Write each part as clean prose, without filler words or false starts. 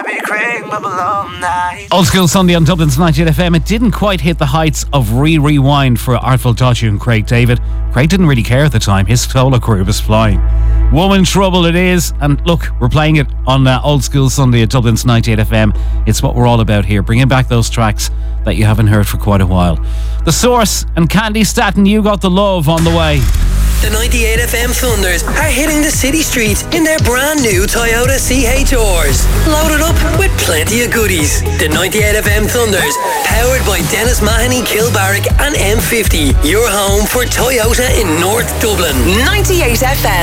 Old School Sunday on Dublin's 98 FM. It didn't quite hit the heights of Rewind for Artful Dodgy and Craig David. Craig didn't really care at the time. His solo career was flying. Woman Trouble it is. And look, we're playing it on Old School Sunday at Dublin's 98 FM. It's what we're all about here, bringing back those tracks that you haven't heard for quite a while. The Source and Candy Staton, You Got the Love on the way. The 98 FM Thunders are hitting the city streets in their brand new Toyota CHRs. Loaded up with plenty of goodies. The 98 FM Thunders, powered by Dennis Mahoney, Kilbarrack and M50. Your home for Toyota in North Dublin. 98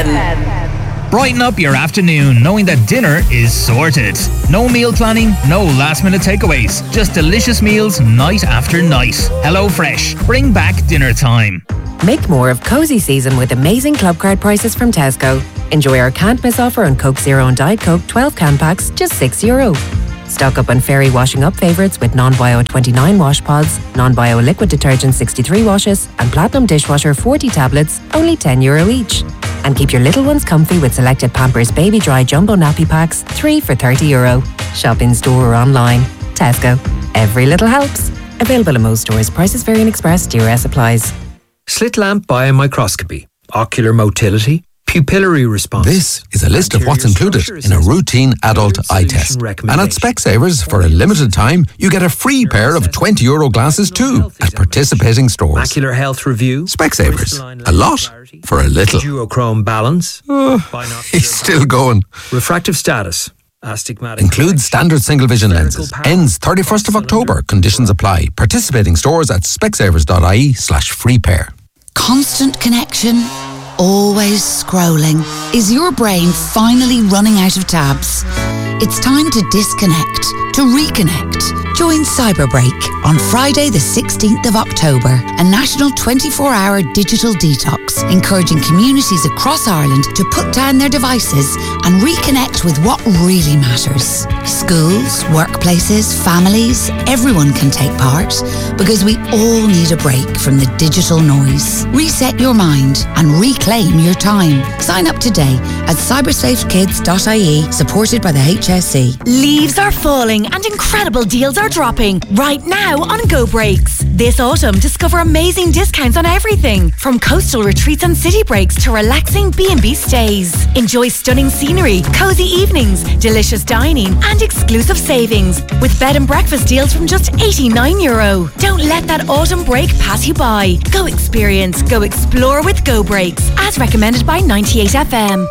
FM. Brighten up your afternoon knowing that dinner is sorted. No meal planning, no last minute takeaways. Just delicious meals night after night. HelloFresh. Bring back dinner time. Make more of cosy season with amazing club card prices from Tesco. Enjoy our can't miss offer on Coke Zero and Diet Coke 12 can packs, just €6. Stock up on Fairy washing up favourites with non-bio 29 wash pods, non-bio liquid detergent 63 washes and Platinum dishwasher 40 tablets, only €10 each. And keep your little ones comfy with selected Pampers Baby Dry Jumbo Nappy Packs, 3 for €30. Shop in store or online. Tesco. Every little helps. Available in most stores. Prices vary in Express. DRS applies. Slit lamp biomicroscopy, ocular motility, pupillary response. This is a list of what's included in a routine adult eye test. And at Specsavers, for a limited time, you get a free pair of €20 glasses too at participating stores. Macular health review. Specsavers. A lot for a little. Duochrome balance. He's still going. Refractive status. Astigmatic. Includes standard single vision lenses. Ends 31st of October. Conditions apply. Participating stores at specsavers.ie/free pair. Constant connection, always scrolling. Is your brain finally running out of tabs? It's time to disconnect, to reconnect. Join Cyberbreak on Friday the 16th of October, a national 24-hour digital detox, encouraging communities across Ireland to put down their devices and reconnect with what really matters. Schools, workplaces, families, everyone can take part because we all need a break from the digital noise. Reset your mind and reclaim your time. Sign up today at cybersafekids.ie, supported by the HSE. Leaves are falling and incredible deals are dropping right now on Go Breaks. This autumn, discover amazing discounts on everything from coastal retreats and city breaks to relaxing B&B stays. Enjoy stunning scenery, cozy evenings, delicious dining and exclusive savings with bed and breakfast deals from just €89. Don't let that autumn break pass you by. Go experience, go explore with Go Breaks, as recommended by 98 FM.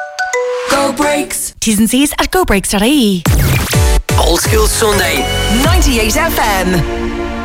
Go Breaks. T's and C's at gobreaks.ie. Old School Sunday, 98 FM.